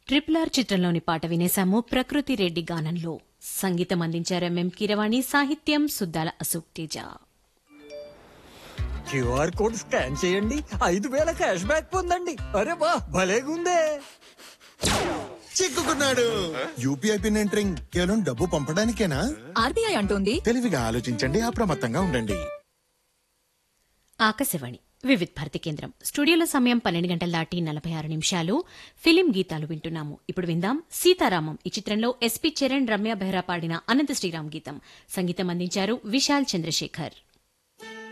Triple R చిత్రంలోని పాట వినేశాము. ప్రకృతి రెడ్డి గానంలో సంగీతం అందించారు ఎంఎం కీరవాణి, సాహిత్యం Suddala Ashok Teja. QR code scan చేయండి, 5,000 క్యాష్ బ్యాక్ పొందండి. అరే వా, భలేగుందే. చిక్కుకున్నాడు. యూపీఐ పిన్ ఎంటరింగ్ కేవలం డబ్బు పంపడానికేనా? ఆర్బీఐ అంటోంది తెలివిగా ఆలోచించండి, అప్రమత్తంగా ఉండండి. ఆకాశవాణి వివిధ భారతి కేంద్రం. స్టూడియోలో సమయం 12 గంటల దాటి 46 నిమిషాలు. ఫిలిం గీతాలు వింటున్నాము. ఇప్పుడు విందాం సీతారామం. ఈ చిత్రంలో ఎస్పీ చరణ్, రమ్య బెహ్రా పాడిన అనంత శ్రీరామ్ గీతం. సంగీతం అందించారు విశాల్ చంద్రశేఖర్.